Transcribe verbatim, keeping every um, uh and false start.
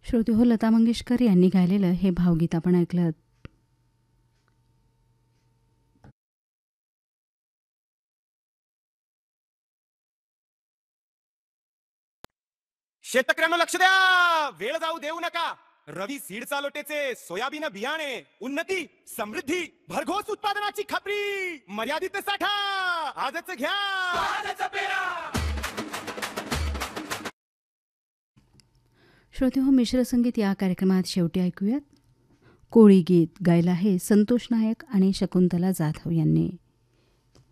श्रोते हो, लता मंगेशकर यांनी गायलेलं हे भावगीत आपण ऐकलं. शेतकऱ्यांना लक्ष द्या, वेळ जाऊ देऊ नका. रवी सीडचा लोटेचे सोयाबीन बियाणे, उन्नती समृद्धी भरघोस उत्पादनाची खात्री, मर्यादित साठा आजच घ्या. आजच पेरा. श्रोते हो, मिश्र संगीत या कार्यक्रमात शेवटी ऐकूयात कोळी गीत. गायलं आहे संतोष नायक आणि शकुंतला जाधव यांनी.